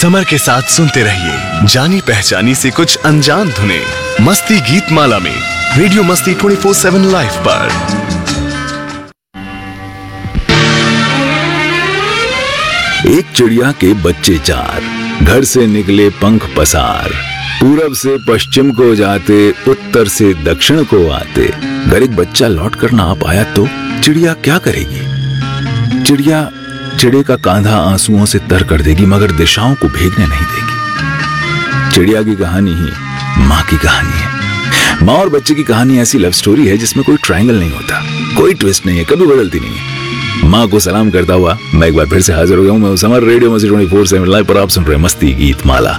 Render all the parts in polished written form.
Summer के साथ सुनते रहिए जानी पहचानी से कुछ अनजान धुने मस्ती गीत माला में रेडियो मस्ती 24/7 लाइव पर। एक चिड़िया के बच्चे चार, घर से निकले पंख पसार, पूरब से पश्चिम को जाते, उत्तर से दक्षिण को आते। अगर एक बच्चा लौट कर ना आ पाया तो चिड़िया क्या करेगी? चिड़िया का कांधा आंसुओं से तर कर देगी, मगर दिशाओं को भीगने नहीं देगी। चिड़िया की कहानी ही माँ की कहानी है। माँ और बच्चे की कहानी ऐसी लव स्टोरी है जिसमें कोई ट्रायंगल नहीं होता, कोई ट्विस्ट नहीं है, कभी बदलती नहीं है। माँ को सलाम करता हुआ मैं एक बार फिर से हाजिर हो गया हूँ। मैं समर, रेडियो मस्ती 24/7 लाइव पर आप सुन रहे मस्ती गीत माला।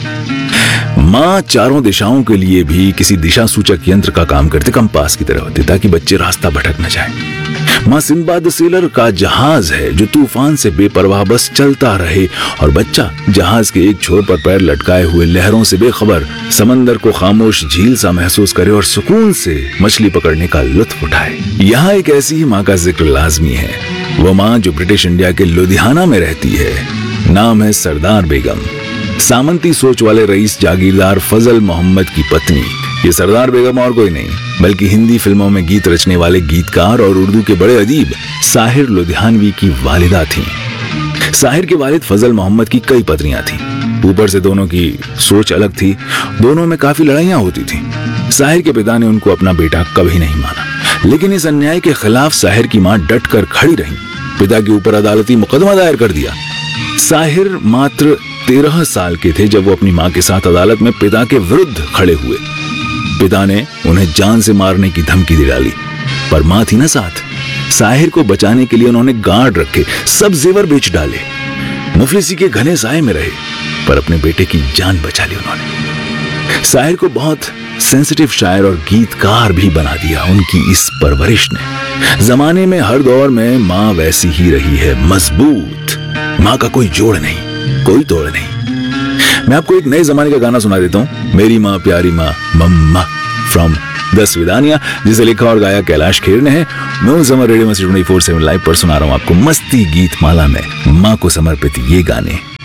माँ चारों दिशाओं के लिए भी किसी दिशा सूचक यंत्र का काम करते, कंपास की तरह होते, ताकि बच्चे रास्ता भटक न जाए। माँ सिंबाद सेलर का जहाज है जो तूफान से बेपरवाह बस चलता रहे, और बच्चा जहाज के एक छोर पर पैर लटकाए हुए लहरों से बेखबर समंदर को खामोश झील सा महसूस करे और सुकून से मछली पकड़ने का लुत्फ उठाए। यहाँ एक ऐसी ही माँ का जिक्र लाजमी है। वो माँ जो ब्रिटिश इंडिया के लुधियाना में रहती है। नाम है सरदार बेगम, सामंती सोच वाले रईस जागीरदार फजल मोहम्मद की पत्नी। ये सरदार बेगम और कोई नहीं बल्कि हिंदी फिल्मों में गीत रचने वाले गीतकार और उर्दू के बड़े अदीब साहिर लुधियानवी की वालिदा थीं। साहिर के वालिद फजल मोहम्मद की कई पत्नियां थीं। ऊपर से दोनों की सोच अलग थी, दोनों में काफी लड़ाइयां होती थीं। साहिर के पिता ने उनको अपना बेटा कभी नहीं माना, लेकिन इस अन्याय के खिलाफ साहिर की मां डट कर खड़ी रही। पिता के ऊपर अदालती मुकदमा दायर कर दिया। साहिर मात्र 13 साल के थे जब वो अपनी मां के साथ अदालत में पिता के विरुद्ध खड़े हुए। पिता ने उन्हें जान से मारने की धमकी दे डाली, पर मां थी ना साथ। साहिर को बचाने के लिए उन्होंने गार्ड रखे, सब जेवर बेच डाले, मुफलिसी के घने साए में रहे, पर अपने बेटे की जान बचा ली उन्होंने। साहिर को बहुत सेंसिटिव शायर और गीतकार भी बना दिया उनकी इस परवरिश ने। जमाने में हर दौर में माँ वैसी ही रही है, मजबूत। माँ का कोई जोड़ नहीं, कोई तोड़ नहीं। मैं आपको एक नए जमाने का गाना सुना देता हूँ, मेरी माँ प्यारी माँ मम्मा फ्रॉम द स्विदानिया, जिसे लिखा और गाया कैलाश खेर ने है। मैं समर, रेडियो मस्ती 24/7 लाइव पर सुना रहा हूँ आपको मस्ती गीत माला में माँ को समर्पित ये गाने।